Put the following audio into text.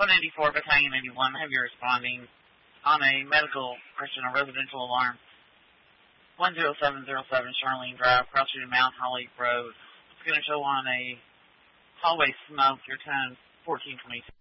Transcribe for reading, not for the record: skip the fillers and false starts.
184 Battalion 81, heavy responding on a medical question, a residential alarm. 10707 Charlene Drive, cross street Mount Holly Road. It's going to show on a hallway smoke. Your time 1422.